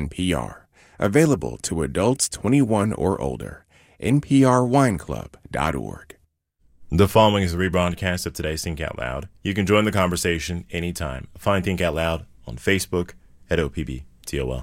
NPR. Available to adults 21 or older. NPRWineClub.org. The following is a rebroadcast of today's Think Out Loud. You can join the conversation anytime. Find Think Out Loud on Facebook at OPBTOL.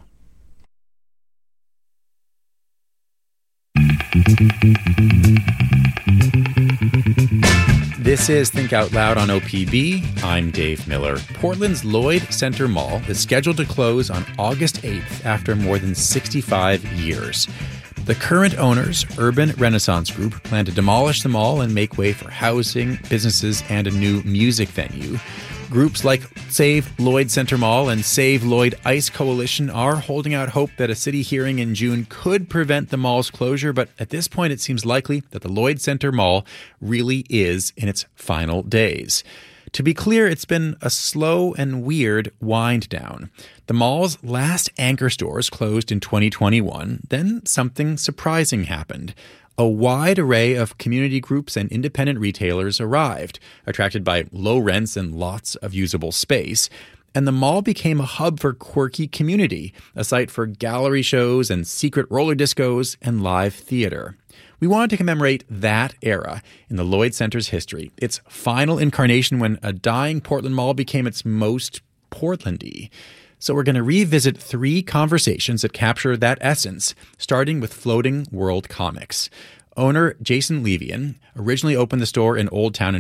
This is Think Out Loud on OPB. I'm Dave Miller. Portland's Lloyd Center Mall is scheduled to close on August 8th after more than 65 years. The current owners, Urban Renaissance Group, plan to demolish the mall and make way for housing, businesses, and a new music venue. Groups like Save Lloyd Center Mall and Save Lloyd Ice Coalition are holding out hope that a city hearing in June could prevent the mall's closure, but at this point it seems likely that the Lloyd Center Mall really is in its final days. To be clear, it's been a slow and weird wind down. The mall's last anchor stores closed in 2021. Then something surprising happened. A wide array of community groups and independent retailers arrived, attracted by low rents and lots of usable space. And the mall became a hub for quirky community, a site for gallery shows and secret roller discos and live theater. We wanted to commemorate that era in the Lloyd Center's history, its final incarnation when a dying Portland mall became its most Portlandy. So we're going to revisit 3 conversations that capture that essence, starting with Floating World Comics. Owner Jason Levian originally opened the store in Old Town in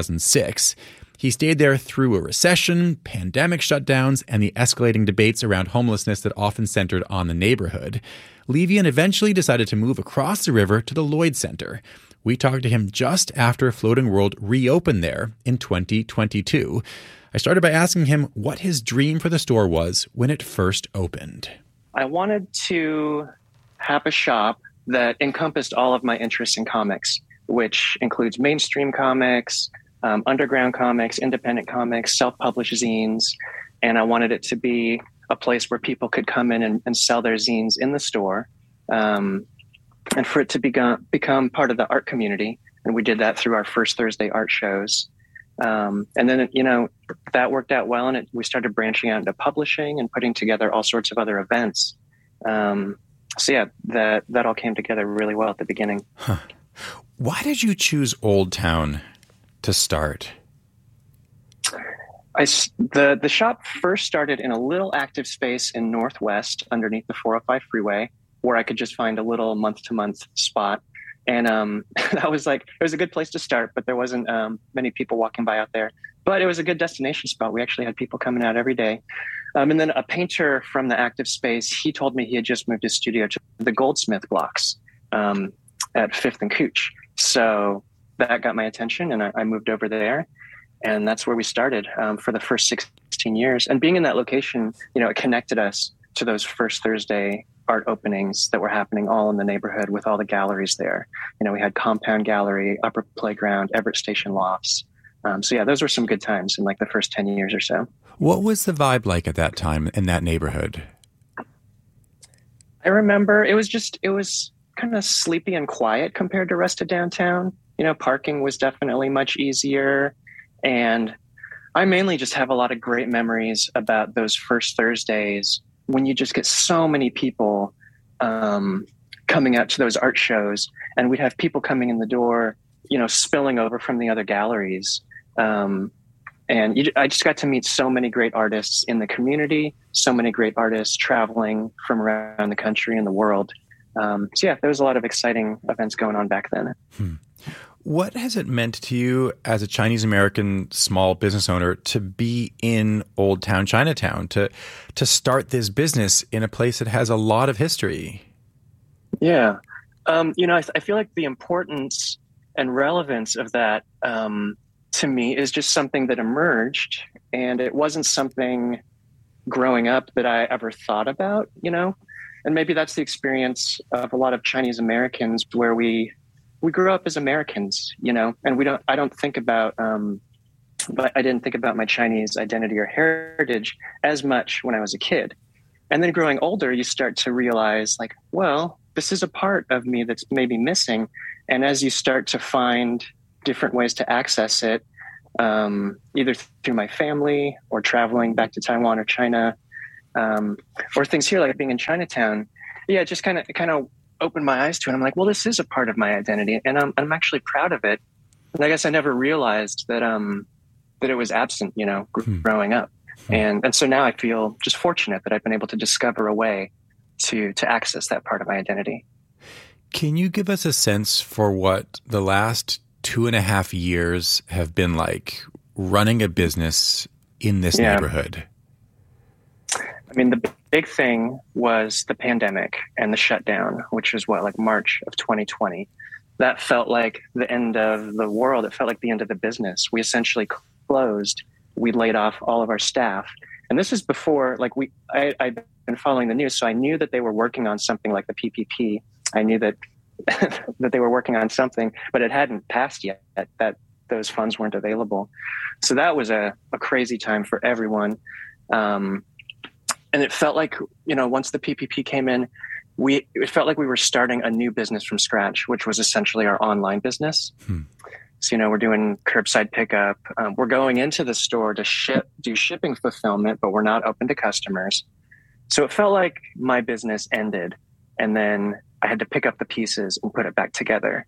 2006. He stayed there through a recession, pandemic shutdowns, and the escalating debates around homelessness that often centered on the neighborhood. Levian eventually decided to move across the river to the Lloyd Center. We talked to him just after Floating World reopened there in 2022. I started by asking him what his dream for the store was when it first opened. I wanted to have a shop that encompassed all of my interests in comics, which includes mainstream comics, underground comics, independent comics, self-published zines. And I wanted it to be a place where people could come in and sell their zines in the store, and for it to become part of the art community. And we did that through our first Thursday art shows. And then, that worked out well, and we started branching out into publishing and putting together all sorts of other events. That all came together really well at the beginning. Huh. Why did you choose Old Town to start? The shop first started in a little active space in Northwest underneath the 405 freeway, where I could just find a little month-to-month spot. And that was it was a good place to start, but there wasn't many people walking by out there. But it was a good destination spot. We actually had people coming out every day. And then a painter from the active space, he told me he had just moved his studio to the Goldsmith blocks at 5th and Cooch. So that got my attention, and I moved over there. And that's where we started for the first 16 years. And being in that location, it connected us to those first Thursday art openings that were happening all in the neighborhood with all the galleries there. We had Compound Gallery, Upper Playground, Everett Station Lofts. Those were some good times in the first 10 years or so. What was the vibe like at that time in that neighborhood? I remember it was kind of sleepy and quiet compared to the rest of downtown. Parking was definitely much easier. And I mainly just have a lot of great memories about those first Thursdays when you just get so many people coming out to those art shows, and we'd have people coming in the door, spilling over from the other galleries. I just got to meet so many great artists in the community, so many great artists traveling from around the country and the world. There was a lot of exciting events going on back then. What has it meant to you as a Chinese-American small business owner to be in Old Town Chinatown, to start this business in a place that has a lot of history? Yeah. I feel like the importance and relevance of that to me is just something that emerged, and it wasn't something growing up that I ever thought about, and maybe that's the experience of a lot of Chinese Americans, where we grew up as Americans, and I don't think about, but I didn't think about my Chinese identity or heritage as much when I was a kid. And then growing older, you start to realize this is a part of me that's maybe missing. And as you start to find different ways to access it, either through my family or traveling back to Taiwan or China, or things here like being in Chinatown. Yeah, just kind of opened my eyes to it. I'm like, well, this is a part of my identity, and I'm actually proud of it. And I guess I never realized that it was absent, growing up. And so now I feel just fortunate that I've been able to discover a way to access that part of my identity. Can you give us a sense for what the last 2.5 years have been like running a business in this neighborhood? I mean, the big thing was the pandemic and the shutdown, which was like March of 2020. That felt like the end of the world. It felt like the end of the business. We essentially closed. We laid off all of our staff. And this is before, like I'd been following the news, so I knew that they were working on something like the PPP. I knew that that they were working on something, but it hadn't passed yet, that those funds weren't available. So that was a crazy time for everyone. And it felt like, once the PPP came in, it felt like we were starting a new business from scratch, which was essentially our online business. So, we're doing curbside pickup. We're going into the store to do shipping fulfillment, but we're not open to customers. So it felt like my business ended, and then I had to pick up the pieces and put it back together.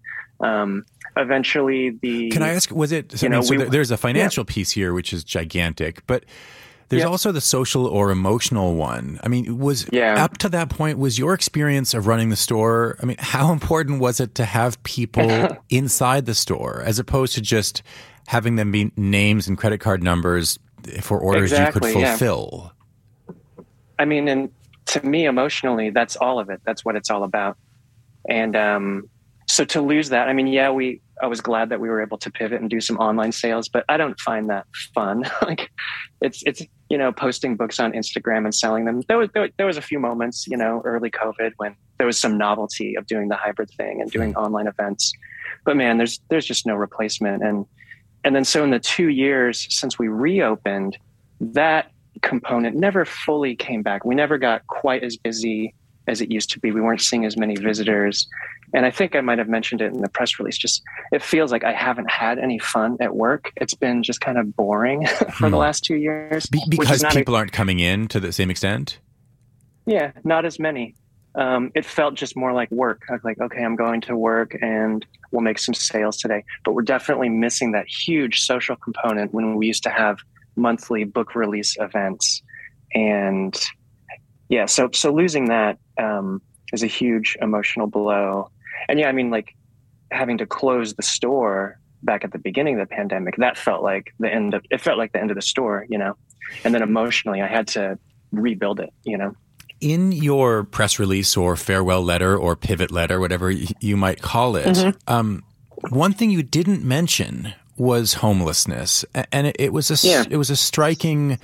Eventually, Can I ask, was it, there's a financial piece here, which is gigantic, but there's also the social or emotional one. I mean, up to that point, was your experience of running the store, I mean, how important was it to have people inside the store as opposed to just having them be names and credit card numbers for orders you could fulfill? Yeah. I mean, and to me, emotionally, that's all of it. That's what it's all about. And so to lose that, I mean, I was glad that we were able to pivot and do some online sales, but I don't find that fun. Like it's posting books on Instagram and selling them. There was a few moments, early COVID, when there was some novelty of doing the hybrid thing and doing online events. But man, there's just no replacement. And then so in the 2 years since we reopened, that component never fully came back. We never got quite as busy as it used to be. We weren't seeing as many visitors. And I think I might have mentioned it in the press release. Just, it feels like I haven't had any fun at work. It's been just kind of boring for the last 2 years. Because people aren't coming in to the same extent? Yeah, not as many. It felt just more like work. I was like, okay, I'm going to work and we'll make some sales today. But we're definitely missing that huge social component when we used to have monthly book release events. And yeah, so losing that is a huge emotional blow. And yeah, I mean, like having to close the store back at the beginning of the pandemic, that felt like the end of the store, and then emotionally I had to rebuild it, In your press release or farewell letter or pivot letter, whatever you might call it, one thing you didn't mention was homelessness. And it was a striking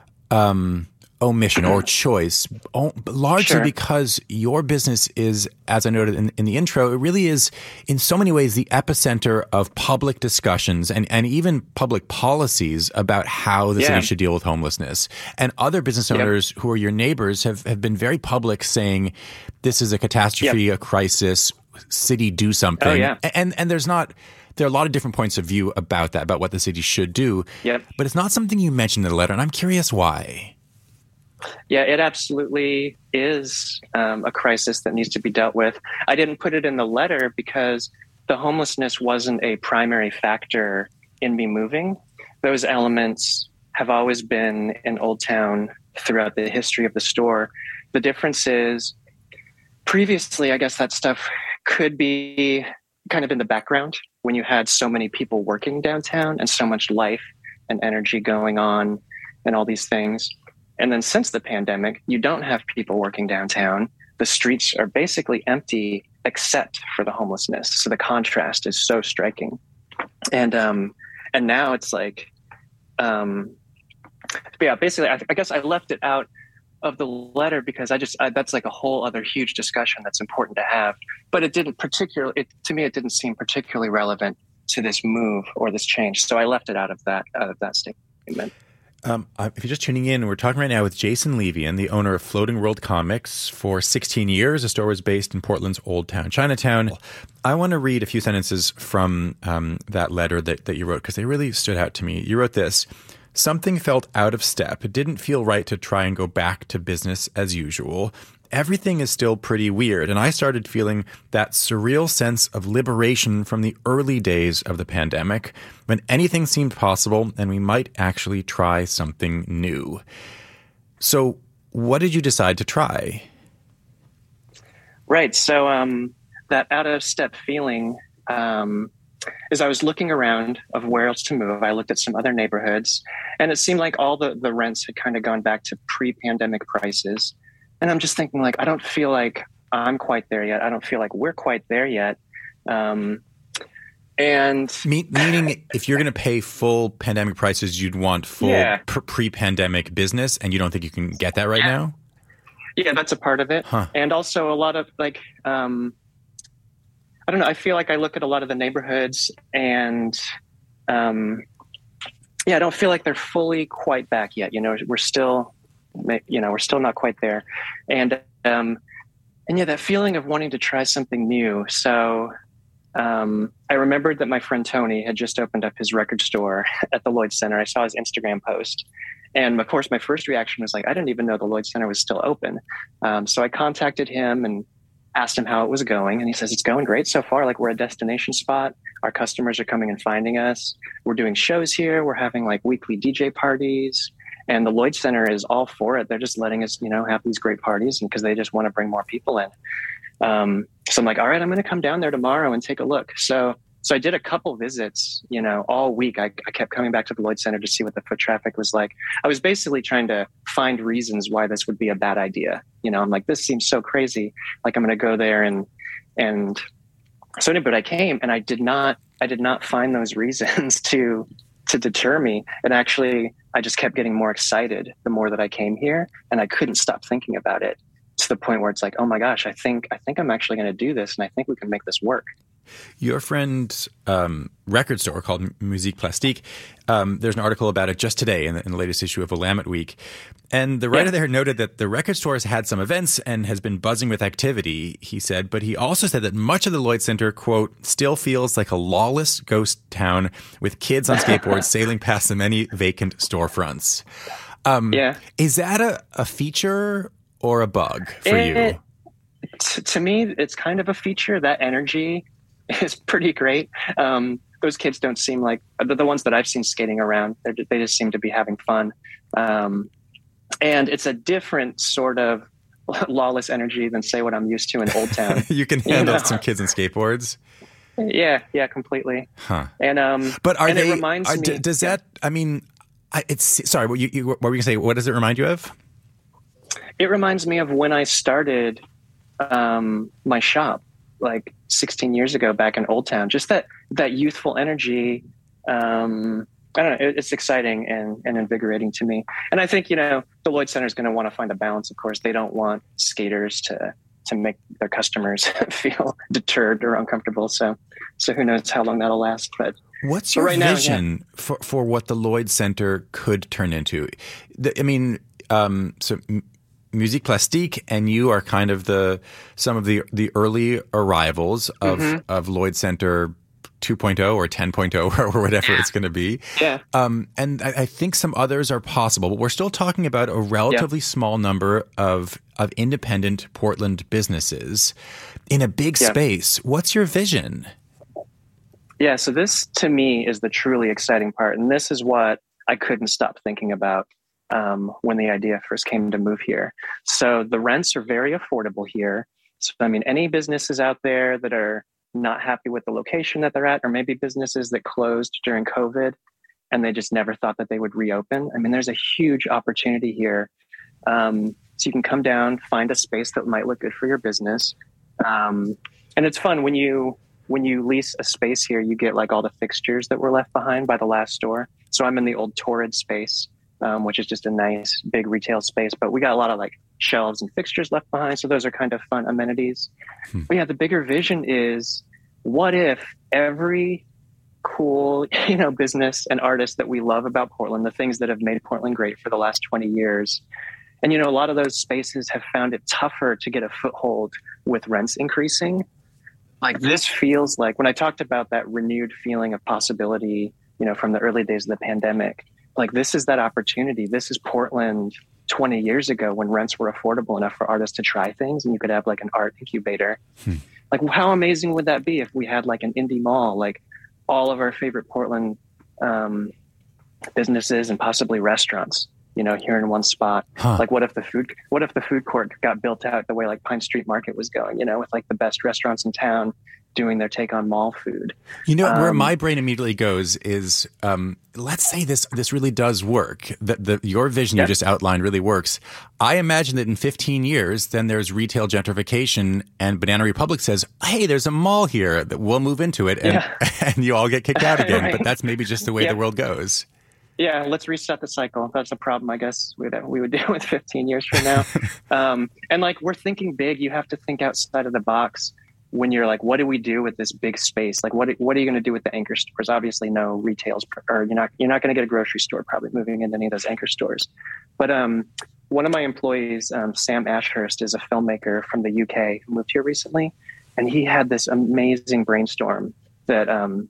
omission or choice, largely because your business is, as I noted in the intro, it really is in so many ways the epicenter of public discussions and even public policies about how the city should deal with homelessness. And other business owners who are your neighbors have been very public saying this is a catastrophe, a crisis, city do something. Oh, yeah. And there are a lot of different points of view about that, about what the city should do. Yep. But it's not something you mentioned in the letter, and I'm curious why. Yeah, it absolutely is a crisis that needs to be dealt with. I didn't put it in the letter because the homelessness wasn't a primary factor in me moving. Those elements have always been in Old Town throughout the history of the store. The difference is previously, I guess that stuff could be kind of in the background when you had so many people working downtown and so much life and energy going on and all these things. And then since the pandemic, you don't have people working downtown. The streets are basically empty except for the homelessness. So the contrast is so striking. And now it's like, basically, I guess I left it out of the letter because that's like a whole other huge discussion that's important to have. But it didn't to me, it didn't seem particularly relevant to this move or this change. So I left it out of that statement. If you're just tuning in, we're talking right now with Jason Levian, the owner of Floating World Comics. For 16 years, the store was based in Portland's Old Town, Chinatown. I want to read a few sentences from that letter that you wrote because they really stood out to me. You wrote this: Something felt out of step. It didn't feel right to try and go back to business as usual. Everything is still pretty weird, and I started feeling that surreal sense of liberation from the early days of the pandemic, when anything seemed possible and we might actually try something new. So what did you decide to try? Right. So that out of step feeling, as I was looking around of where else to move, I looked at some other neighborhoods, and it seemed like all the rents had kind of gone back to pre-pandemic prices. And I'm just thinking, like, I don't feel like I'm quite there yet. I don't feel like we're quite there yet. And meaning, if you're going to pay full pandemic prices, you'd want full pre-pandemic business, and you don't think you can get that right now? Yeah, that's a part of it. Huh. And also a lot of like, I don't know. I feel like I look at a lot of the neighborhoods and, I don't feel like they're fully quite back yet. We're still not quite there. And that feeling of wanting to try something new. So, I remembered that my friend Tony had just opened up his record store at the Lloyd Center. I saw his Instagram post. And of course, my first reaction was like, I didn't even know the Lloyd Center was still open. So I contacted him and asked him how it was going. And he says, it's going great so far. Like, we're a destination spot. Our customers are coming and finding us. We're doing shows here. We're having like weekly DJ parties. And the Lloyd Center is all for it. They're just letting us, have these great parties because they just want to bring more people in. So I'm like, all right, I'm going to come down there tomorrow and take a look. So I did a couple visits, all week. I kept coming back to the Lloyd Center to see what the foot traffic was like. I was basically trying to find reasons why this would be a bad idea. I'm like, this seems so crazy. Like, I'm going to go there and so anyway, but I came and I did not find those reasons to deter me. And actually, I just kept getting more excited the more that I came here, and I couldn't stop thinking about it, to the point where it's like, oh my gosh, I think I'm actually going to do this, and I think we can make this work. Your friend's record store called Musique Plastique, there's an article about it just today in the latest issue of Willamette Week. And the writer there noted that the record store has had some events and has been buzzing with activity, he said. But he also said that much of the Lloyd Center, quote, still feels like a lawless ghost town with kids on skateboards sailing past the many vacant storefronts. Is that a feature or a bug for you? To me, it's kind of a feature. That energy is pretty great. Those kids don't seem like the ones that I've seen skating around. They just seem to be having fun. And it's a different sort of lawless energy than, say, what I'm used to in Old Town. You can handle some kids and skateboards. Yeah, completely. Huh. And but are and they? It reminds me, does that? I mean, sorry. What were you going to say? What does it remind you of? It reminds me of when I started my shop like 16 years ago back in Old Town. Just that youthful energy. I don't know. It's exciting and invigorating to me. And I think, the Lloyd Center is going to want to find a balance. Of course, they don't want skaters to make their customers feel deterred or uncomfortable. So who knows how long that'll last. But what's your vision for what the Lloyd Center could turn into? So Musique Plastique and you are kind of some of the early arrivals of Lloyd Center 2.0 or 10.0 or whatever it's going to be. Yeah. And I think some others are possible, but we're still talking about a relatively small number of independent Portland businesses in a big space. What's your vision? Yeah. So this, to me, is the truly exciting part. And this is what I couldn't stop thinking about when the idea first came to move here. So the rents are very affordable here. So, any businesses out there that are not happy with the location that they're at, or maybe businesses that closed during COVID and they just never thought that they would reopen. There's a huge opportunity here. So you can come down, find a space that might look good for your business. And it's fun when you lease a space here, you get like all the fixtures that were left behind by the last store. So I'm in the old Torrid space, which is just a nice big retail space, but we got a lot of like shelves and fixtures left behind. So those are kind of fun amenities. But yeah, the bigger vision is, what if every cool, business and artist that we love about Portland, the things that have made Portland great for the last 20 years. And, a lot of those spaces have found it tougher to get a foothold with rents increasing. Like, this feels like, when I talked about that renewed feeling of possibility, from the early days of the pandemic, like, this is that opportunity. This is Portland 20 years ago when rents were affordable enough for artists to try things, and you could have like an art incubator. Like, how amazing would that be if we had like an indie mall, like all of our favorite Portland businesses and possibly restaurants, you know, here in one spot. Like, what if the food court got built out the way like Pine Street Market was going, you know, with like the best restaurants in town doing their take on mall food. You know, where my brain immediately goes is, let's say this really does work. Your vision you just outlined really works. I imagine that in 15 years, then there's retail gentrification, and Banana Republic says, hey, there's a mall here that we'll move into it, and, and you all get kicked out again. Right. But that's maybe just the way the world goes. Yeah, let's reset the cycle. That's a problem, I guess, we would deal with 15 years from now. And like, we're thinking big. You have to think outside of the box. When you're like, what do we do with this big space? Like, what are you going to do with the anchor stores? Obviously, no retails, or you're not going to get a grocery store probably moving into any of those anchor stores. But one of my employees, Sam Ashurst, is a filmmaker from the UK who moved here recently, and he had this amazing brainstorm that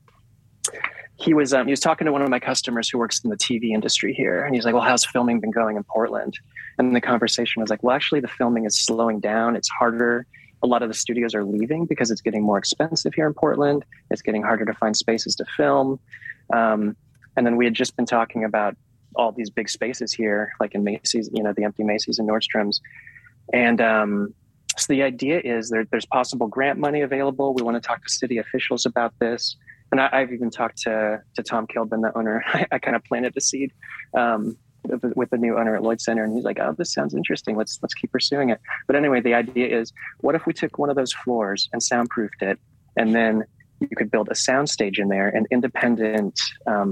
he was talking to one of my customers who works in the TV industry here, and he's like, well, how's filming been going in Portland? And the conversation was like, well, actually, the filming is slowing down. It's harder. A lot of the studios are leaving because it's getting more expensive here in Portland. It's getting harder to find spaces to film. And then we had just been talking about all these big spaces here, like in Macy's, you know, the empty Macy's and Nordstrom's. And so the idea is there's possible grant money available. We want to talk to city officials about this. And I've even talked to Tom Kilbin, the owner. I kind of planted the seed with the new owner at Lloyd Center, and he's like, oh, this sounds interesting. Let's keep pursuing it. But anyway, the idea is, what if we took one of those floors and soundproofed it, and then you could build a sound stage in there, an independent,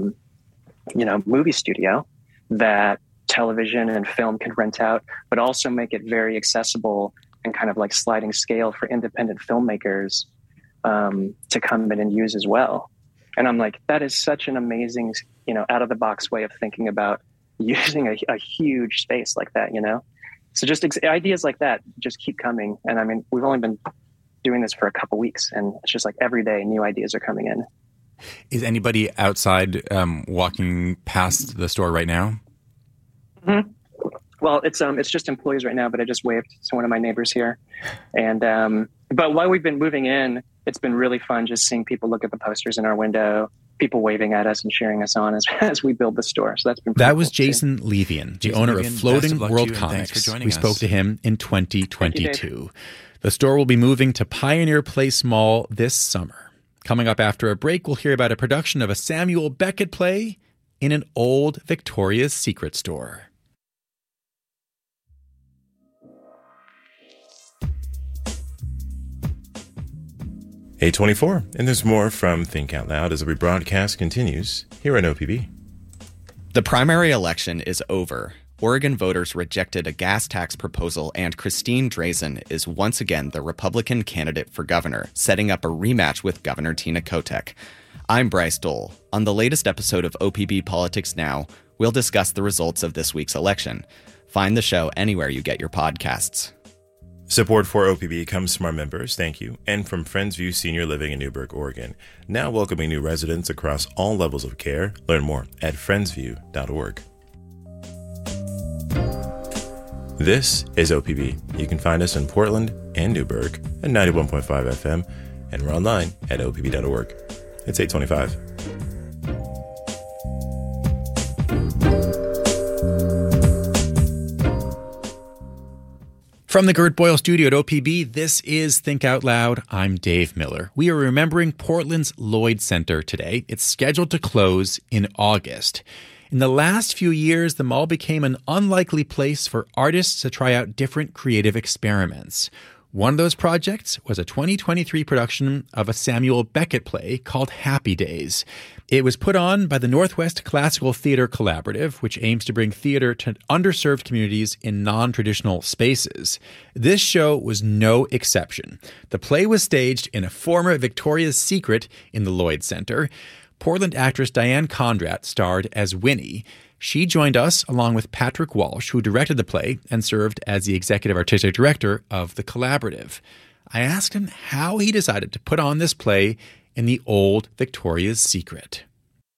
movie studio that television and film can rent out, but also make it very accessible and kind of like sliding scale for independent filmmakers to come in and use as well. And I'm like, that is such an amazing, out of the box way of thinking about using a huge space like that, you know? So just ideas like that just keep coming. And I mean, we've only been doing this for a couple weeks, and it's just like every day new ideas are coming in. Is anybody outside walking past the store right now? Mm-hmm. Well, it's just employees right now, but I just waved to one of my neighbors here. And but while we've been moving in, it's been really fun just seeing people look at the posters in our window, people waving at us and cheering us on as we build the store. So that's been pretty That was cool Jason Levian, the owner of Floating World Comics. We spoke to him in 2022. The store will be moving to Pioneer Place Mall this summer. Coming up after a break, we'll hear about a production of a Samuel Beckett play in an old Victoria's Secret store. A24, and there's more from Think Out Loud as the rebroadcast continues here on OPB. The primary election is over. Oregon voters rejected a gas tax proposal, and Christine Drazan is once again the Republican candidate for governor, setting up a rematch with Governor Tina Kotek. I'm Bryce Dole. On the latest episode of OPB Politics Now, we'll discuss the results of this week's election. Find the show anywhere you get your podcasts. Support for OPB comes from our members, thank you, and from Friendsview Senior Living in Newburgh, Oregon, now welcoming new residents across all levels of care. Learn more at friendsview.org. This is OPB. You can find us in Portland and Newburgh at 91.5 FM, and we're online at opb.org. It's 8:25. From the Gert Boyle studio at OPB, this is Think Out Loud. I'm Dave Miller. We are remembering Portland's Lloyd Center today. It's scheduled to close in August. In the last few years, the mall became an unlikely place for artists to try out different creative experiments. One of those projects was a 2023 production of a Samuel Beckett play called Happy Days. It was put on by the Northwest Classical Theater Collaborative, which aims to bring theater to underserved communities in non-traditional spaces. This show was no exception. The play was staged in a former Victoria's Secret in the Lloyd Center. Portland actress Diane Condratt starred as Winnie. She joined us along with Patrick Walsh, who directed the play and served as the executive artistic director of the collaborative. I asked him how he decided to put on this play in the old Victoria's Secret.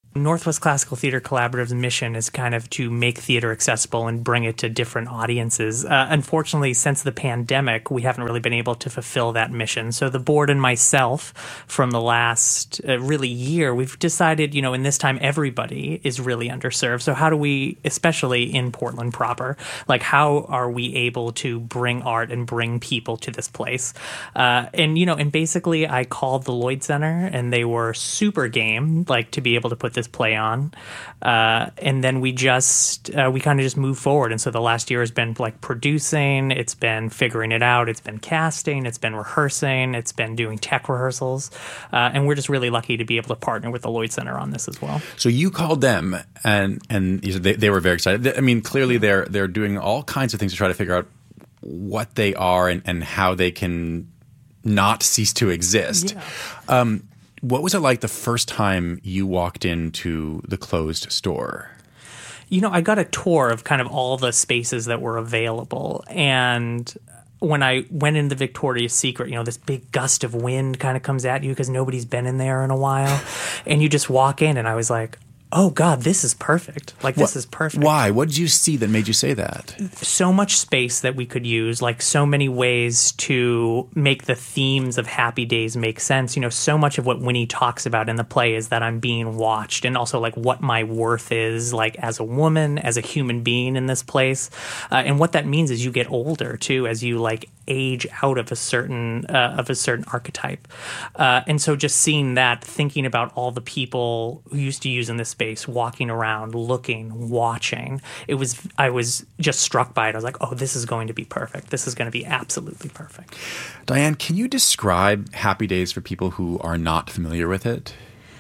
Northwest Classical Theater Collaborative's mission is kind of to make theater accessible and bring it to different audiences. Unfortunately, since the pandemic, we haven't really been able to fulfill that mission. So the board and myself, from the last really year, we've decided, in this time, everybody is really underserved. So how do we, especially in Portland proper, how are we able to bring art and bring people to this place? And basically I called the Lloyd Center, and they were super game, to be able to put this play on. And then we kind of just move forward. And so the last year has been producing, it's been figuring it out, it's been casting, it's been rehearsing, it's been doing tech rehearsals. And we're just really lucky to be able to partner with the Lloyd Center on this as well. So you called them and you said they were very excited. I mean, clearly they're doing all kinds of things to try to figure out what they are and how they can not cease to exist. Yeah. What was it like the first time you walked into the closed store? I got a tour of kind of all the spaces that were available. And when I went into Victoria's Secret, this big gust of wind kind of comes at you because nobody's been in there in a while. And you just walk in, and I was like, oh, God, this is perfect. This is perfect. Why? What did you see that made you say that? So much space that we could use, so many ways to make the themes of Happy Days make sense. So much of what Winnie talks about in the play is that I'm being watched, and also what my worth is, as a woman, as a human being in this place. And what that means is you get older, too, as you, age out of a certain archetype. And so just seeing that, thinking about all the people who used to use in this space, walking around, looking, watching, I was just struck by it. I was like, oh, this is going to be perfect. This is going to be absolutely perfect. Diane, can you describe Happy Days for people who are not familiar with it?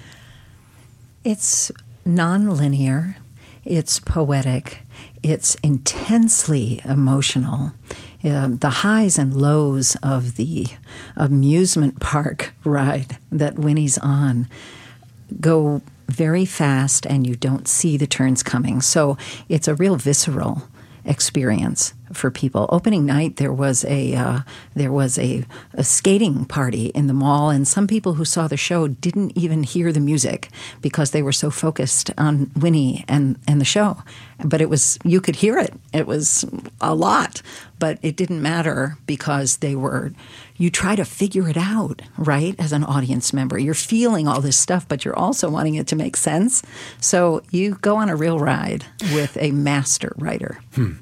It's nonlinear. It's poetic. It's intensely emotional. The highs and lows of the amusement park ride that Winnie's on go very fast, and you don't see the turns coming. So it's a real visceral experience for people. Opening night, there was a skating party in the mall, and some people who saw the show didn't even hear the music because they were so focused on Winnie and the show. But you could hear it. It was a lot, but it didn't matter because you try to figure it out, right? As an audience member, you're feeling all this stuff, but you're also wanting it to make sense. So you go on a real ride with a master writer.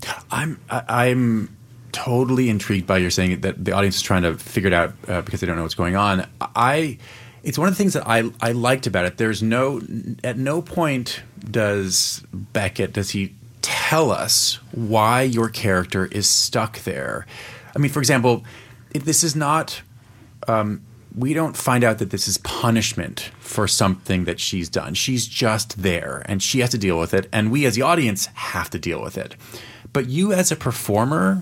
I'm totally intrigued by your saying that the audience is trying to figure it out because they don't know what's going on. It's one of the things that I liked about it. At no point does he tell us why your character is stuck there. I mean, for example, this is not we don't find out that this is punishment for something that she's done. She's just there, and she has to deal with it, and we as the audience have to deal with it. But you as a performer,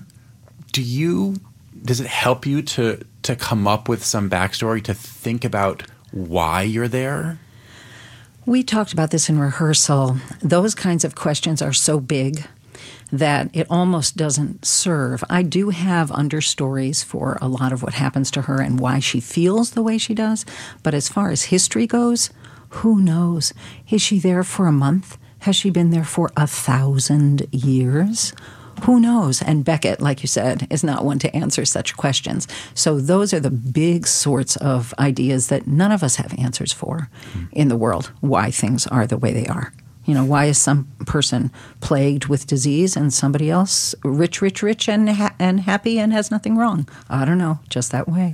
does it help you to come up with some backstory, to think about why you're there? We talked about this in rehearsal. Those kinds of questions are so big that it almost doesn't serve. I do have understories for a lot of what happens to her and why she feels the way she does. But as far as history goes, who knows? Is she there for a month? Has she been there for 1,000 years? Who knows? And Beckett, like you said, is not one to answer such questions. So those are the big sorts of ideas that none of us have answers for in the world, why things are the way they are. Why is some person plagued with disease and somebody else rich and happy and has nothing wrong? I don't know, just that way.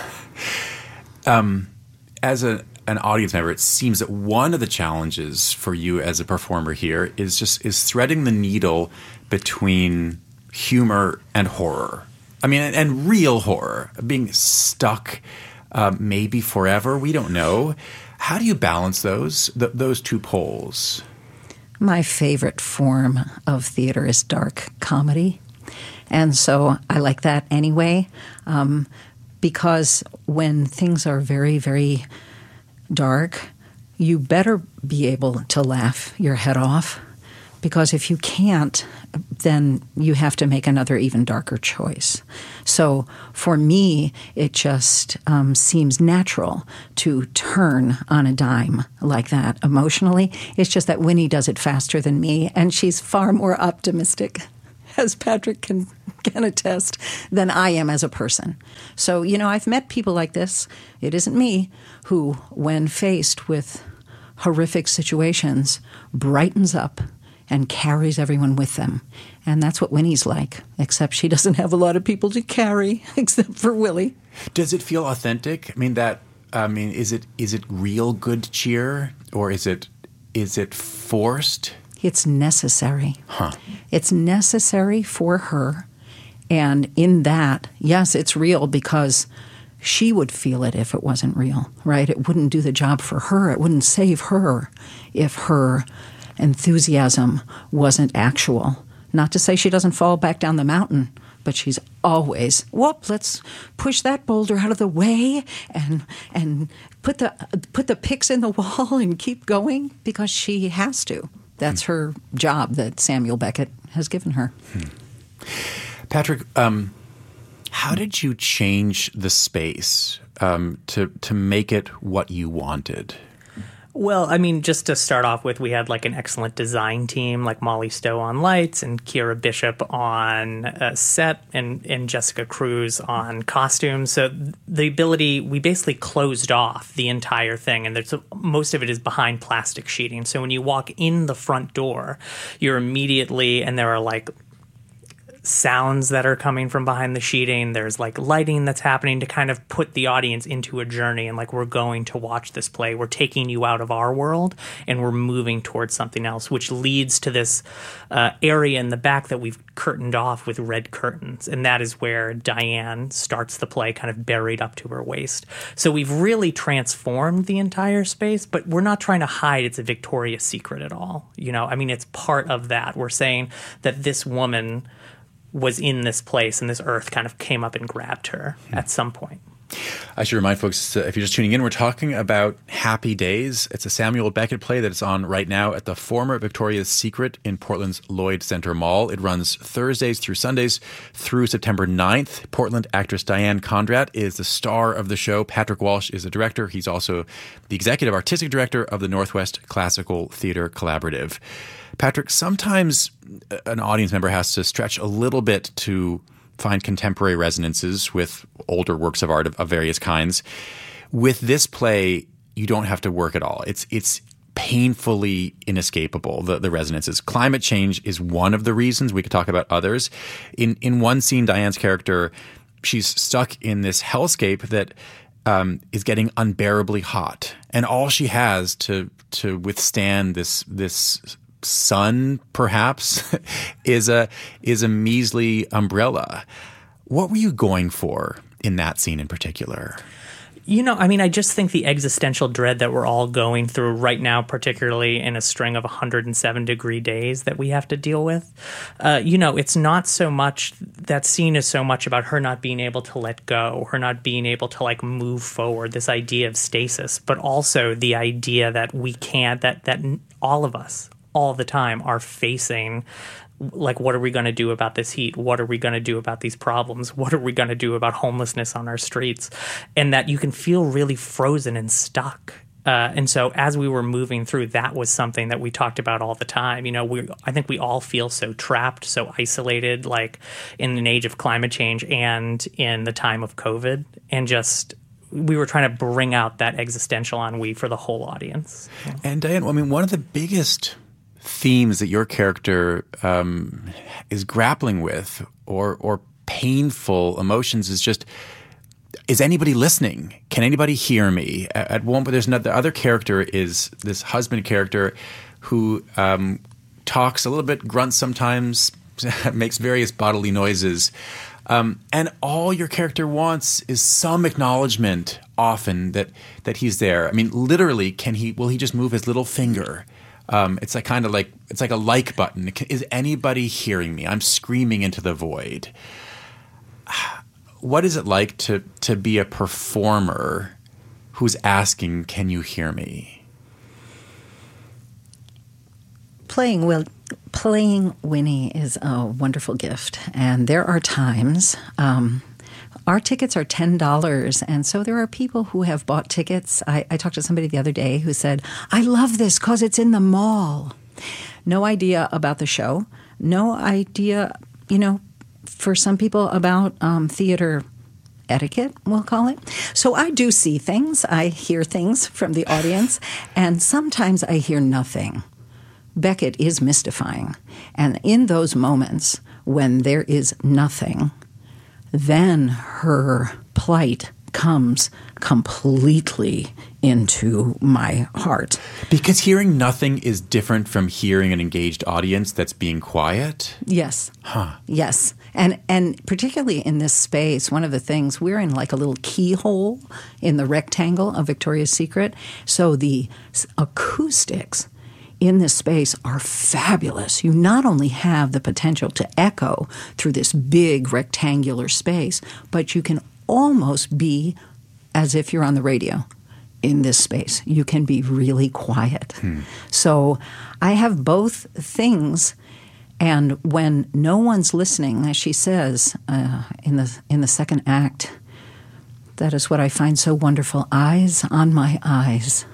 As an audience member, it seems that one of the challenges for you as a performer here is threading the needle between humor and horror. I mean, and real horror, being stuck maybe forever. We don't know. How do you balance those two poles? My favorite form of theater is dark comedy. And so I like that anyway, because when things are very, very dark, you better be able to laugh your head off Because if you can't, then you have to make another even darker choice. So for me, it just seems natural to turn on a dime like that emotionally. It's just that Winnie does it faster than me, and she's far more optimistic, as Patrick can attest, than I am as a person. So, I've met people like this. It isn't me who, when faced with horrific situations, brightens up and carries everyone with them. And that's what Winnie's like, except she doesn't have a lot of people to carry, except for Willie. Does it feel authentic? Is it real good cheer, or is it forced? It's necessary. Huh. It's necessary for her. And in that, yes, it's real because she would feel it if it wasn't real, right? It wouldn't do the job for her. It wouldn't save her if her enthusiasm wasn't actual. Not to say she doesn't fall back down the mountain, but she's always, let's push that boulder out of the way and put the picks in the wall and keep going, because she has to. That's her job that Samuel Beckett has given her. Patrick, how did you change the space to make it what you wanted? Well, just to start off with, we had an excellent design team, like Molly Stowe on lights and Kira Bishop on set and Jessica Cruz on costumes. So the ability, we basically closed off the entire thing, and most of it is behind plastic sheeting. So when you walk in the front door, you're immediately, and there are sounds that are coming from behind the sheeting. There's lighting that's happening to kind of put the audience into a journey, and we're going to watch this play. We're taking you out of our world and we're moving towards something else, which leads to this area in the back that we've curtained off with red curtains. And that is where Diane starts the play kind of buried up to her waist. So we've really transformed the entire space, but we're not trying to hide it's a Victoria's Secret at all. It's part of that. We're saying that this woman was in this place, and this earth kind of came up and grabbed her at some point. I should remind folks, if you're just tuning in, we're talking about Happy Days. It's a Samuel Beckett play that is on right now at the former Victoria's Secret in Portland's Lloyd Center Mall. It runs Thursdays through Sundays through September 9th. Portland actress Diane Conrad is the star of the show. Patrick Walsh is the director. He's also the executive artistic director of the Northwest Classical Theater Collaborative. Patrick, sometimes an audience member has to stretch a little bit to find contemporary resonances with older works of art of various kinds. With this play, you don't have to work at all. It's painfully inescapable, the resonances. Climate change is one of the reasons. We could talk about others. In one scene, Diane's character, she's stuck in this hellscape that is getting unbearably hot. And all she has to withstand this sun, perhaps, is a measly umbrella. What were you going for in that scene in particular? I just think the existential dread that we're all going through right now, particularly in a string of 107-degree days that we have to deal with, it's not so much, that scene is so much about her not being able to let go, her not being able to move forward, this idea of stasis, but also the idea that we can't, that all of us, all the time, are facing what are we going to do about this heat? What are we going to do about these problems? What are we going to do about homelessness on our streets? And that you can feel really frozen and stuck. And so as we were moving through, that was something that we talked about all the time. I think we all feel so trapped, so isolated, in an age of climate change and in the time of COVID. And we were trying to bring out that existential ennui for the whole audience. And Diane, one of the biggest themes that your character is grappling with, or painful emotions, is anybody listening? Can anybody hear me? At one point, the other character is this husband character who talks a little bit, grunts sometimes, makes various bodily noises. And all your character wants is some acknowledgement often that he's there. Literally, will he just move his little finger? It's like a like button. Is anybody hearing me? I'm screaming into the void. What is it like to be a performer who's asking, can you hear me? playing Winnie is a wonderful gift, and there are times. Our tickets are $10, and so there are people who have bought tickets. I talked to somebody the other day who said, I love this because it's in the mall. No idea about the show. No idea, for some people about theater etiquette, we'll call it. So I do see things. I hear things from the audience, and sometimes I hear nothing. Beckett is mystifying. And in those moments when there is nothing, then her plight comes completely into my heart. Because hearing nothing is different from hearing an engaged audience that's being quiet? Yes. Huh. Yes. And particularly in this space, one of the things, we're in like a little keyhole in the rectangle of Victoria's Secret. So the acoustics in this space are fabulous. You not only have the potential to echo through this big rectangular space, but you can almost be as if you're on the radio in this space. You can be really quiet. So I have both things, and when no one's listening, as she says in the second act, that is what I find so wonderful, eyes on my eyes.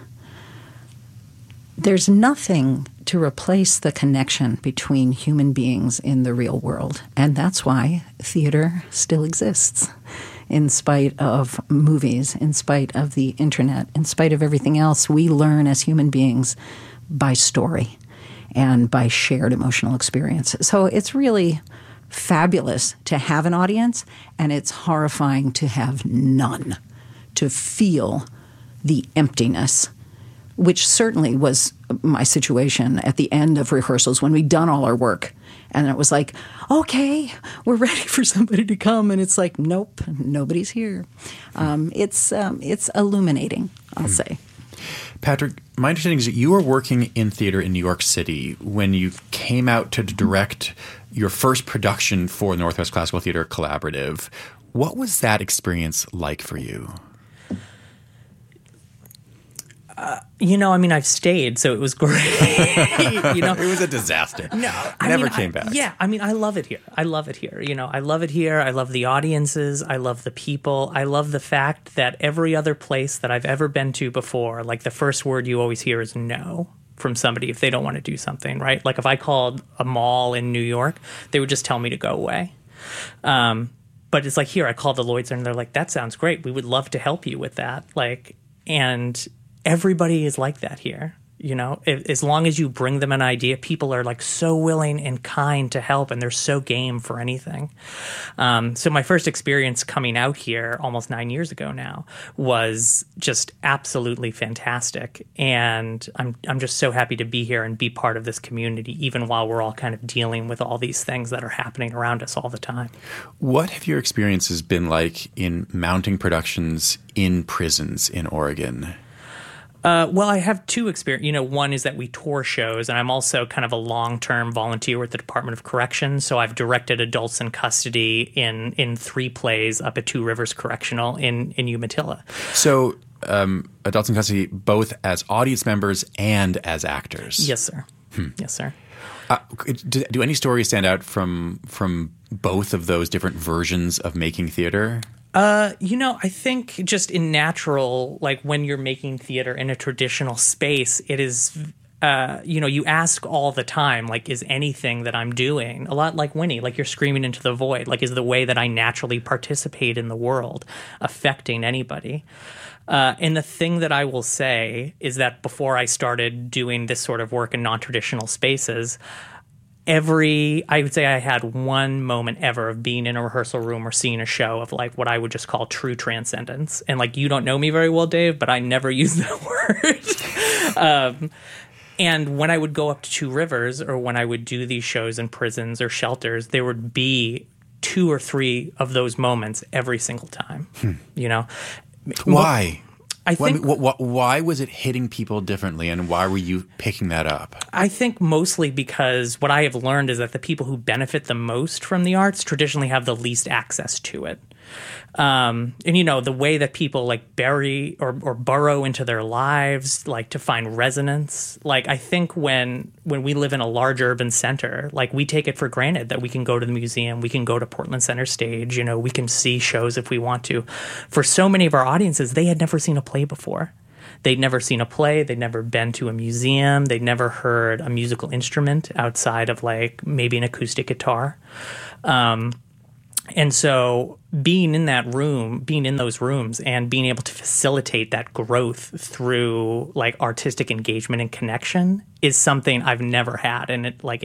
There's nothing to replace the connection between human beings in the real world. And that's why theater still exists, in spite of movies, in spite of the internet, in spite of everything else. We learn as human beings by story and by shared emotional experiences. So it's really fabulous to have an audience, and it's horrifying to have none, to feel the emptiness, which certainly was my situation at the end of rehearsals when we'd done all our work. And it was like, okay, we're ready for somebody to come. And it's like, nope, nobody's here. It's illuminating, I'll say. Patrick, my understanding is that you were working in theater in New York City when you came out to direct your first production for Northwest Classical Theater Collaborative. What was that experience like for you? I've stayed, so it was great. It was a disaster. No, Never came back. Yeah, I love it here. I love it here. I love it here. I love the audiences. I love the people. I love the fact that every other place that I've ever been to before, like the first word you always hear is no from somebody if they don't want to do something, right? Like if I called a mall in New York, they would just tell me to go away. But it's like here, I called the Lloyds and they're like, that sounds great. We would love to help you with that. And everybody is like that here. As long as you bring them an idea, people are like so willing and kind to help, and they're so game for anything. So my first experience coming out here almost 9 years ago now was just absolutely fantastic. And I'm just so happy to be here and be part of this community, even while we're all kind of dealing with all these things that are happening around us all the time. What have your experiences been like in mounting productions in prisons in Oregon? Well, I have two experiences. One is that we tour shows, and I'm also kind of a long-term volunteer with the Department of Corrections. So I've directed adults in custody in 3 plays up at Two Rivers Correctional in Umatilla. So adults in custody, both as audience members and as actors? Yes, sir. Yes, sir. Do any stories stand out from both of those different versions of making theater? I think just in natural, like when you're making theater in a traditional space, it is, you ask all the time, like, is anything that I'm doing, a lot like Winnie, like you're screaming into the void, like is the way that I naturally participate in the world affecting anybody? And the thing that I will say is that before I started doing this sort of work in non-traditional spaces, I would say I had one moment ever of being in a rehearsal room or seeing a show of like what I would just call true transcendence. And like, you don't know me very well, Dave, but I never use that word. And when I would go up to Two Rivers or when I would do these shows in prisons or shelters, there would be 2 or 3 of those moments every single time, Why? I think why was it hitting people differently, and why were you picking that up? I think mostly because what I have learned is that the people who benefit the most from the arts traditionally have the least access to it. And, you know, the way that people like bury or burrow into their lives, like to find resonance. Like, I think when we live in a large urban center, like we take it for granted that we can go to the museum, we can go to Portland Center Stage, you know, we can see shows if we want to. For so many of our audiences, they had never seen a play before. They'd never seen a play. They'd never been to a museum. They'd never heard a musical instrument outside of like maybe an acoustic guitar. And so being in that room, being in those rooms and being able to facilitate that growth through like artistic engagement and connection is something I've never had in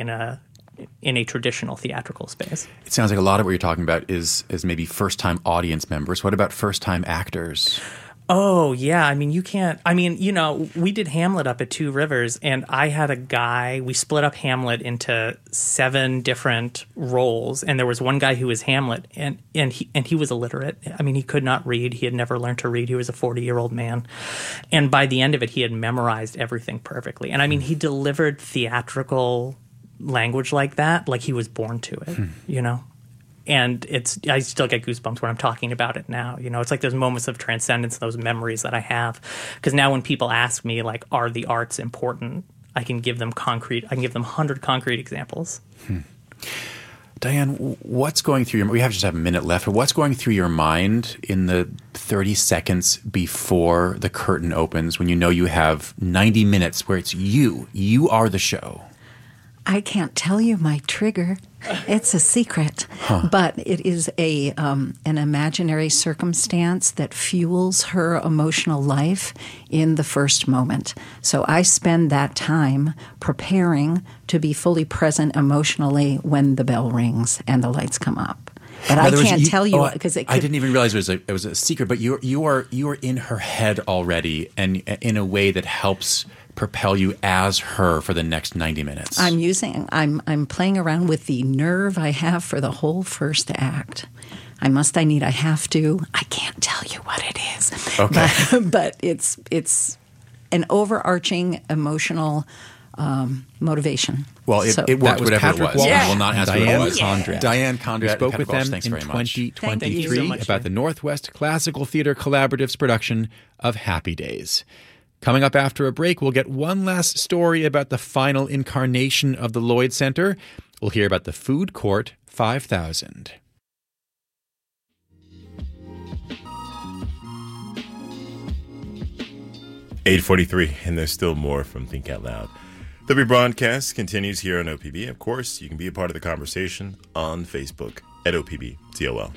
a traditional theatrical space. It sounds like a lot of what you're talking about is maybe first-time audience members. What about first-time actors? Oh, yeah. I mean, you know, we did Hamlet up at Two Rivers, and I had a guy, we split up Hamlet into 7 different roles, and there was one guy who was Hamlet, and he was illiterate. I mean, he could not read. He had never learned to read. He was a 40-year-old man. And by the end of it, he had memorized everything perfectly. And I mean, he delivered theatrical language like that, like he was born to it, you know? And I still get goosebumps when I'm talking about it now. You know, it's like those moments of transcendence, those memories that I have. Because now when people ask me, like, are the arts important? I can give them 100 concrete examples. Diane, what's going through we just have a minute left. What's going through your mind in the 30 seconds before the curtain opens when you know you have 90 minutes where it's you? You are the show. I can't tell you my trigger. It's a secret. But it is an imaginary circumstance that fuels her emotional life in the first moment. So I spend that time preparing to be fully present emotionally when the bell rings and the lights come up. But I can't tell you because I didn't even realize it was a secret. But you are in her head already, and in a way that helps propel you as her for the next 90 minutes. I'm playing around with the nerve I have for the whole first act. I have to. I can't tell you what it is. Okay. But it's an overarching emotional motivation. Well, it worked, whatever it was. Yeah. I will not ask what it was. Diane Condrad. We spoke with them in 2023 about the Northwest Classical Theater Collaborative's production of Happy Days. Coming up after a break, we'll get one last story about the final incarnation of the Lloyd Center. We'll hear about the Food Court 5000. $8:43, and there's still more from Think Out Loud. The rebroadcast continues here on OPB. Of course, you can be a part of the conversation on Facebook at OPBTOL.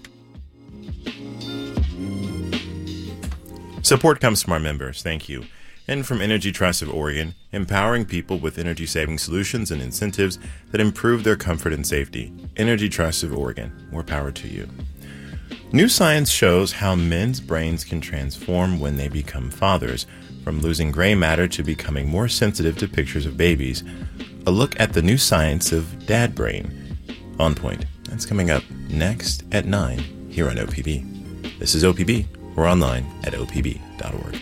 Support comes from our members, thank you. And from Energy Trust of Oregon, empowering people with energy-saving solutions and incentives that improve their comfort and safety. Energy Trust of Oregon, more power to you. New science shows how men's brains can transform when they become fathers, from losing gray matter to becoming more sensitive to pictures of babies. A look at the new science of dad brain. On Point. That's coming up next at 9 here on OPB. This is OPB. We're online at opb.org.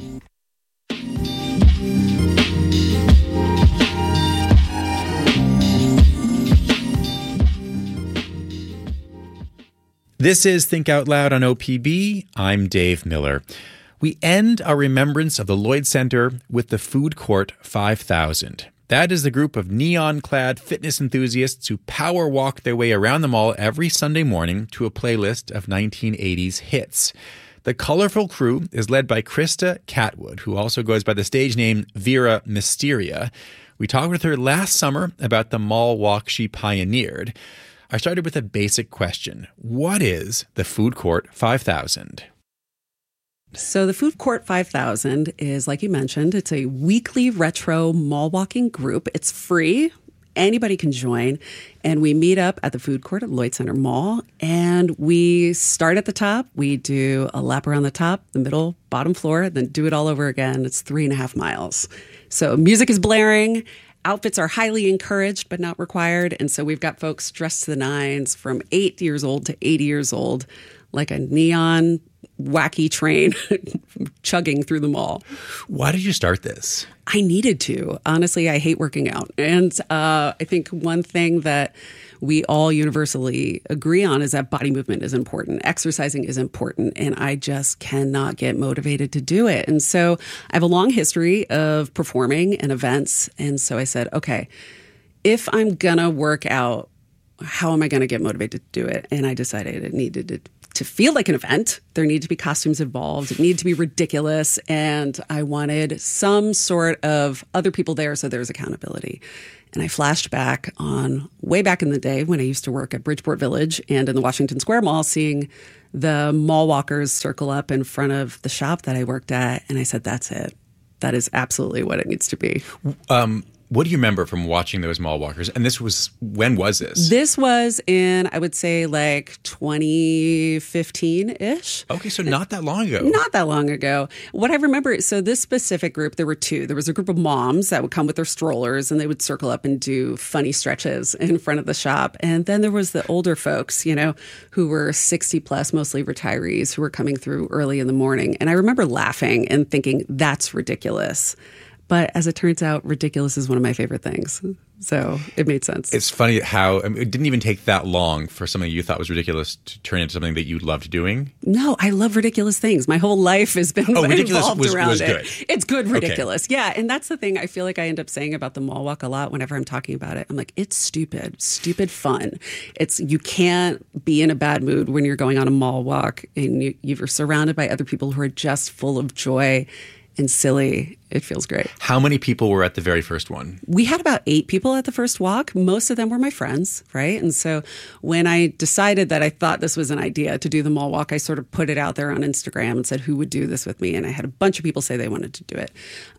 This is Think Out Loud on OPB. I'm Dave Miller. We end our remembrance of the Lloyd Center with the Food Court 5000. That is the group of neon-clad fitness enthusiasts who power walk their way around the mall every Sunday morning to a playlist of 1980s hits. The colorful crew is led by Krista Catwood, who also goes by the stage name Vera Mysteria. We talked with her last summer about the mall walk she pioneered. I started with a basic question. What is the Food Court 5000? So the Food Court 5000 is, like you mentioned, it's a weekly retro mall walking group. It's free. Anybody can join. And we meet up at the Food Court at Lloyd Center Mall. And we start at the top. We do a lap around the top, the middle, bottom floor, then do it all over again. It's 3.5 miles. So music is blaring. Outfits are highly encouraged but not required. And so we've got folks dressed to the nines from 8 years old to 80 years old, like a neon wacky train chugging through the mall. Why did you start this? I needed to. Honestly, I hate working out. And I think one thing that we all universally agree on is that body movement is important. Exercising is important. And I just cannot get motivated to do it. And so I have a long history of performing and events. And so I said, okay, if I'm going to work out, how am I going to get motivated to do it? And I decided it needed to feel like an event. There need to be costumes involved. It needed to be ridiculous. And I wanted some sort of other people there so there was accountability. And I flashed back on way back in the day when I used to work at Bridgeport Village and in the Washington Square Mall, seeing the mall walkers circle up in front of the shop that I worked at. And I said, that's it. That is absolutely what it needs to be. What do you remember from watching those mall walkers? And when was this? This was in, I would say, like 2015-ish. Okay, so not that long ago. Not that long ago. What I remember, so this specific group, there were two. There was a group of moms that would come with their strollers and they would circle up and do funny stretches in front of the shop. And then there was the older folks, who were 60 plus, mostly retirees, who were coming through early in the morning. And I remember laughing and thinking, that's ridiculous. But as it turns out, ridiculous is one of my favorite things. So it made sense. It's funny how it didn't even take that long for something you thought was ridiculous to turn into something that you loved doing. No, I love ridiculous things. My whole life has been involved around was it. Good. It's good ridiculous. Okay. Yeah. And that's the thing I feel like I end up saying about the mall walk a lot whenever I'm talking about it. I'm like, it's stupid fun. You can't be in a bad mood when you're going on a mall walk and you're surrounded by other people who are just full of joy and silly. It feels great. How many people were at the very first one? We had about 8 people at the first walk. Most of them were my friends, right? And so when I decided that I thought this was an idea to do the mall walk, I sort of put it out there on Instagram and said, who would do this with me? And I had a bunch of people say they wanted to do it.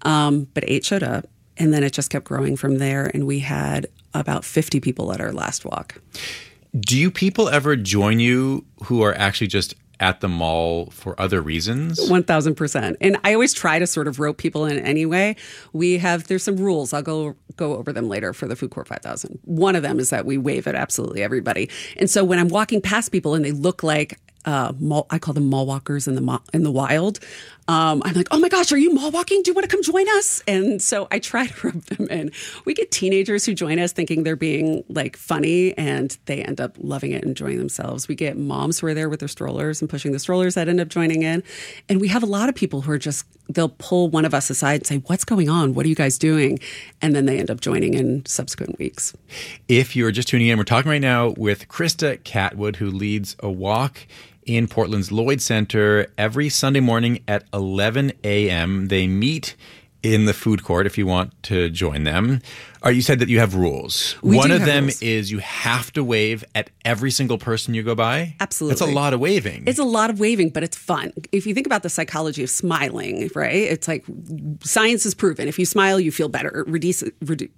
But 8 showed up. And then it just kept growing from there. And we had about 50 people at our last walk. Do people ever join you who are actually just at the mall for other reasons? 1,000%. And I always try to sort of rope people in anyway. There's some rules. I'll go over them later for the Food Court 5000. One of them is that we wave at absolutely everybody. And so when I'm walking past people and they look like I call them mall walkers in the wild. I'm like, oh my gosh, are you mall walking? Do you want to come join us? And so I try to rope them in. We get teenagers who join us thinking they're being like funny, and they end up loving it and enjoying themselves. We get moms who are there with their strollers and pushing the strollers that end up joining in. And we have a lot of people who are they'll pull one of us aside and say, what's going on? What are you guys doing? And then they end up joining in subsequent weeks. If you're just tuning in, we're talking right now with Krista Catwood, who leads a walk in Portland's Lloyd Center every Sunday morning at 11 a.m. They meet in the food court if you want to join them. You said that you have rules. One of them is you have to wave at every single person you go by. Absolutely. That's a lot of waving. It's a lot of waving, but it's fun. If you think about the psychology of smiling, right? It's like science has proven if you smile, you feel better. It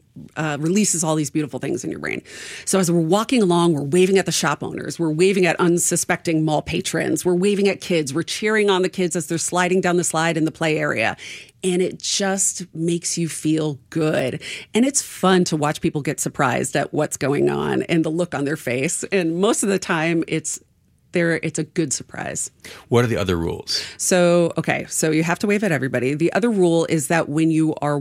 releases all these beautiful things in your brain. So as we're walking along, we're waving at the shop owners. We're waving at unsuspecting mall patrons. We're waving at kids. We're cheering on the kids as they're sliding down the slide in the play area. And it just makes you feel good. And it's fun to watch people get surprised at what's going on and the look on their face. And most of the time, it's a good surprise. What are the other rules? So you have to wave at everybody. The other rule is that when you are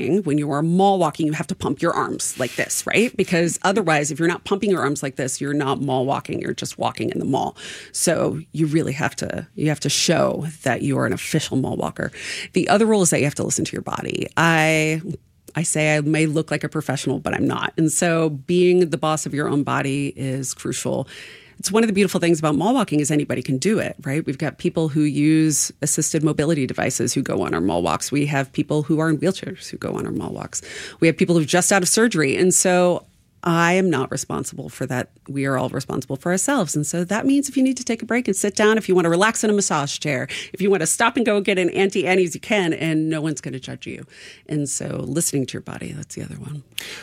mall walking, you have to pump your arms like this, right? Because otherwise, if you're not pumping your arms like this, you're not mall walking. You're just walking in the mall. So you really have to show that you are an official mall walker. The other rule is that you have to listen to your body. I say I may look like a professional, but I'm not. And so being the boss of your own body is crucial. It's one of the beautiful things about mall walking is anybody can do it, right? We've got people who use assisted mobility devices who go on our mall walks. We have people who are in wheelchairs who go on our mall walks. We have people who are just out of surgery. And so I am not responsible for that. We are all responsible for ourselves. And so that means if you need to take a break and sit down, if you want to relax in a massage chair, if you want to stop and go get an Auntie Annie's, you can, and no one's going to judge you. And so listening to your body, that's the other one.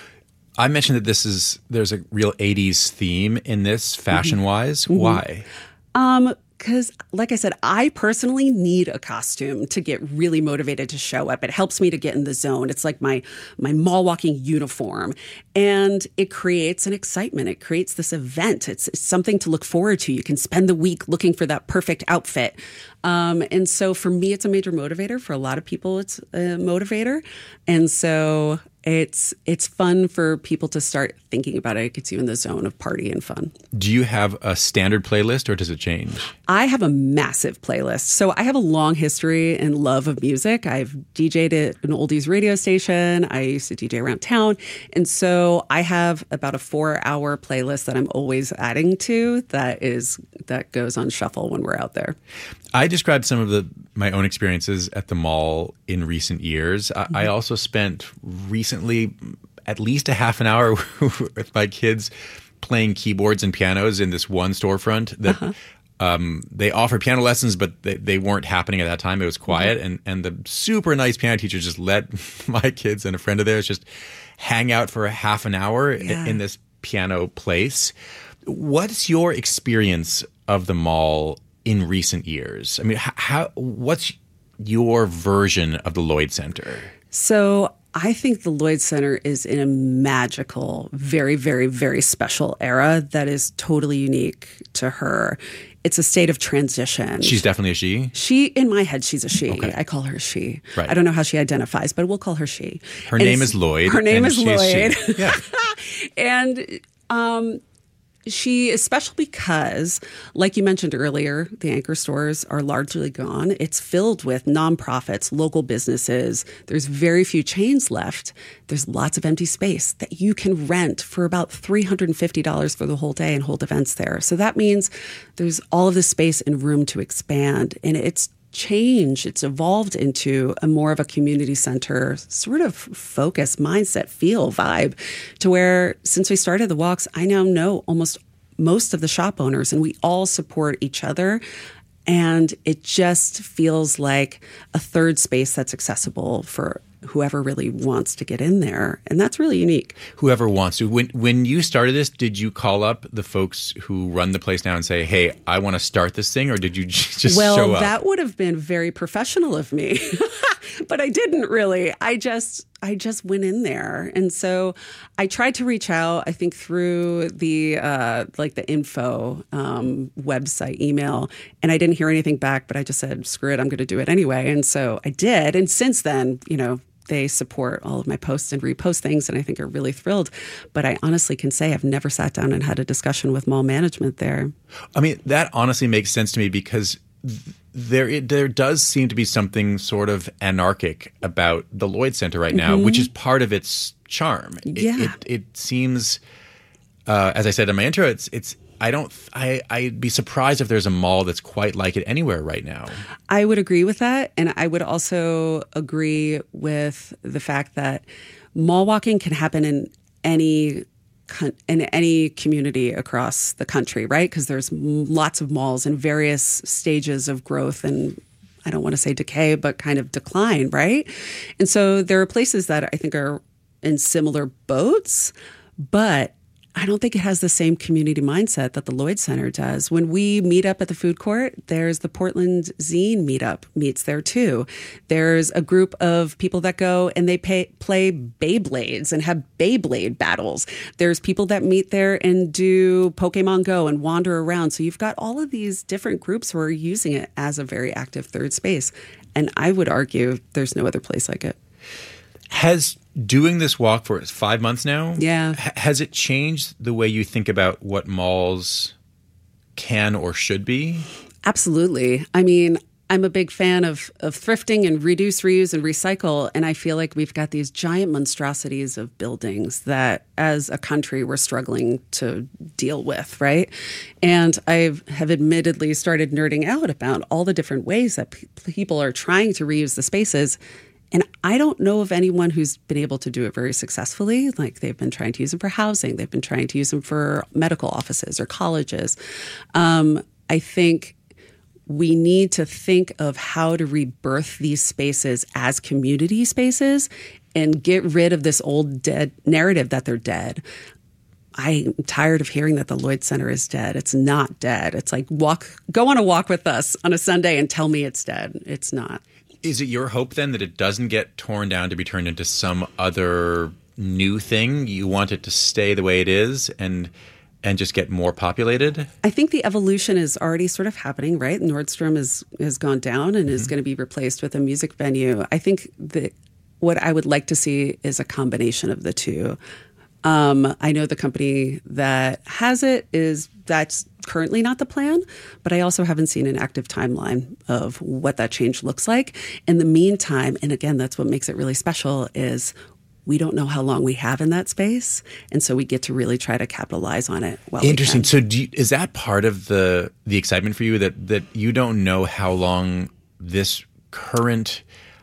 I mentioned that there's a real 80s theme in this fashion-wise. Mm-hmm. Why? Because, like I said, I personally need a costume to get really motivated to show up. It helps me to get in the zone. It's like my mall walking uniform. And it creates an excitement. It creates this event. It's something to look forward to. You can spend the week looking for that perfect outfit. And so for me, it's a major motivator. For a lot of people, it's a motivator. And so It's fun for people to start thinking about it. It gets you in the zone of party and fun. Do you have a standard playlist or does it change? I have a massive playlist. So I have a long history and love of music. I've DJ'd at an oldies radio station. I used to DJ around town. And so I have about a 4-hour playlist that I'm always adding to that goes on shuffle when we're out there. I described some of my own experiences at the mall in recent years. I also spent recently at least a half an hour with my kids playing keyboards and pianos in this one storefront that they offered piano lessons, but they weren't happening at that time. It was quiet. And the super nice piano teacher just let my kids and a friend of theirs just hang out for a half an hour in this piano place. What's your experience of the mall in recent years? I mean, what's your version of the Lloyd Center? So I think the Lloyd Center is in a magical, very, very, very special era that is totally unique to her. It's a state of transition. She's definitely a she? She, in my head, she's a she. Okay. I call her she. Right. I don't know how she identifies, but we'll call her she. Her name is Lloyd. Her name is Lloyd. She. Yeah. And she is special because, like you mentioned earlier, the anchor stores are largely gone. It's filled with nonprofits, local businesses. There's very few chains left. There's lots of empty space that you can rent for about $350 for the whole day and hold events there. So that means there's all of this space and room to expand. And it's changed. It's evolved into a more of a community center sort of focus, mindset, feel, vibe, to where since we started the walks, I now know almost most of the shop owners and we all support each other. And it just feels like a third space that's accessible for whoever really wants to get in there. And that's really unique. Whoever wants to. When you started this, did you call up the folks who run the place now and say, hey, I want to start this thing? Or did you just show up? Well, that would have been very professional of me. But I didn't really. I just went in there. And so I tried to reach out, I think through the the info website email, and I didn't hear anything back, but I just said, screw it, I'm going to do it anyway. And so I did. And since then, they support all of my posts and repost things, and I think are really thrilled. But I honestly can say I've never sat down and had a discussion with mall management there. I mean, that honestly makes sense to me because there does seem to be something sort of anarchic about the Lloyd Center right now, which is part of its charm. It seems, as I said in my intro, I'd be surprised if there's a mall that's quite like it anywhere right now. I would agree with that. And I would also agree with the fact that mall walking can happen in any community across the country, right? Because there's lots of malls in various stages of growth and I don't want to say decay, but kind of decline, right? And so there are places that I think are in similar boats, but I don't think it has the same community mindset that the Lloyd Center does. When we meet up at the food court, there's the Portland Zine meetup meets there too. There's a group of people that go and they play Beyblades and have Beyblade battles. There's people that meet there and do Pokemon Go and wander around. So you've got all of these different groups who are using it as a very active third space. And I would argue there's no other place like it. Has doing this walk for 5 months now, has it changed the way you think about what malls can or should be? Absolutely. I mean, I'm a big fan of thrifting and reduce, reuse, and recycle. And I feel like we've got these giant monstrosities of buildings that as a country we're struggling to deal with, right? And I have admittedly started nerding out about all the different ways that people are trying to reuse the spaces. And I don't know of anyone who's been able to do it very successfully. Like they've been trying to use them for housing. They've been trying to use them for medical offices or colleges. I think we need to think of how to rebirth these spaces as community spaces and get rid of this old dead narrative that they're dead. I'm tired of hearing that the Lloyd Center is dead. It's not dead. It's like go on a walk with us on a Sunday and tell me it's dead. It's not. Is it your hope then that it doesn't get torn down to be turned into some other new thing? You want it to stay the way it is and just get more populated? I think the evolution is already sort of happening, right? Nordstrom has gone down and is going to be replaced with a music venue. I think the what I would like to see is a combination of the two. I know the company that has it that's currently not the plan, but I also haven't seen an active timeline of what that change looks like. In the meantime, and again, that's what makes it really special, is we don't know how long we have in that space, and so we get to really try to capitalize on it. Interesting. So, is that part of the excitement for you that you don't know how long this current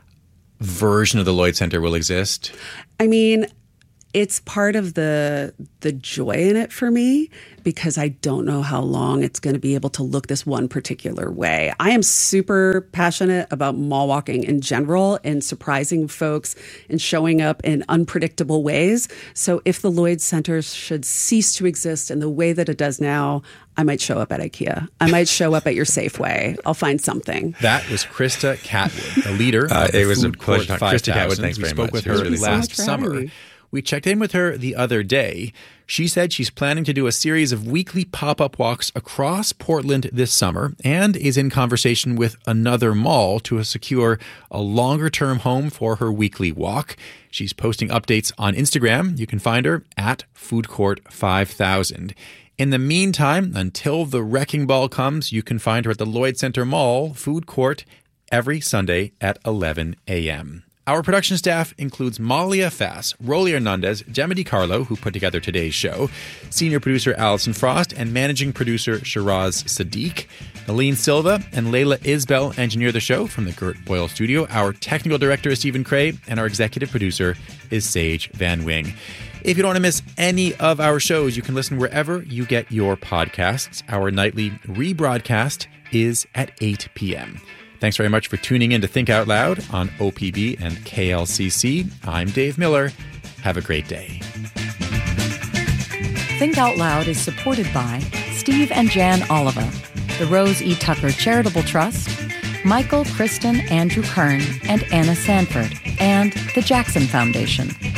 version of the Lloyd Center will exist? I mean, it's part of the joy in it for me, because I don't know how long it's going to be able to look this one particular way. I am super passionate about mall walking in general and surprising folks and showing up in unpredictable ways. So if the Lloyd Center should cease to exist in the way that it does now, I might show up at IKEA. I might show up at your Safeway. I'll find something. That was Krista Catwood, the leader of the Food Court 5000. Krista Catwood, thanks very much. We spoke with her last summer. We checked in with her the other day. She said she's planning to do a series of weekly pop-up walks across Portland this summer and is in conversation with another mall to secure a longer-term home for her weekly walk. She's posting updates on Instagram. You can find her at Food Court 5000. In the meantime, until the wrecking ball comes, you can find her at the Lloyd Center Mall Food Court every Sunday at 11 a.m. Our production staff includes Malia Fass, Rolly Hernandez, Gemma DiCarlo, who put together today's show, senior producer Allison Frost, and managing producer Shiraz Sadiq. Aline Silva and Layla Isbell engineer the show from the Gert Boyle studio. Our technical director is Stephen Cray, and our executive producer is Sage Van Wing. If you don't want to miss any of our shows, you can listen wherever you get your podcasts. Our nightly rebroadcast is at 8 p.m. Thanks very much for tuning in to Think Out Loud on OPB and KLCC. I'm Dave Miller. Have a great day. Think Out Loud is supported by Steve and Jan Oliva, the Rose E. Tucker Charitable Trust, Michael, Kristen, Andrew Kern, and Anna Sanford, and the Jackson Foundation.